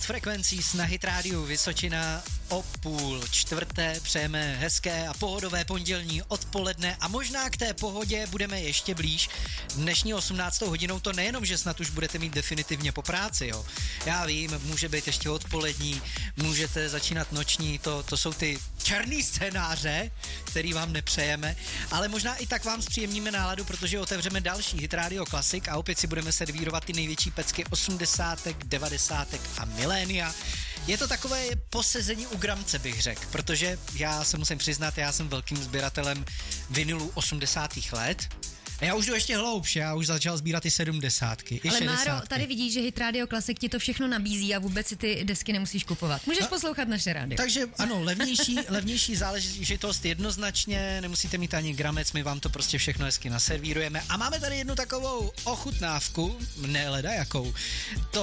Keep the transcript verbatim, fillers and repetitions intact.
frekvencí na Hit Rádiu Vysočina o půl čtvrté. Přejeme hezké a pohodové pondělní odpoledne a možná k té pohodě budeme ještě blíž. Dnešní osmnáctou hodinou to nejenom, že snad už budete mít definitivně po práci, jo. Já vím, může být ještě odpolední, můžete začínat noční, to, to jsou ty černý scénáře, který vám nepřejeme, ale možná i tak vám zpříjemníme náladu, protože otevřeme další Hit Radio Classic a opět si budeme servírovat ty největší pecky osmdesátek, devadesátek a milénia. Je to takové posezení u gramce, bych řekl, protože já se musím přiznat, já jsem velkým sběratelem vinilů osmdesátých let. A já už jdu ještě hloubš, já už začal sbírat i sedmdesátky, i Ale šedesátky. Máro, tady vidíš, že Hit Radio Classic ti to všechno nabízí a vůbec si ty desky nemusíš kupovat. Můžeš no, poslouchat naše rádio. Takže ano, levnější, levnější záležitost jednoznačně, nemusíte mít ani gramec, my vám to prostě všechno hezky naservírujeme. A máme tady jednu takovou ochutnávku, ne leda jakou, to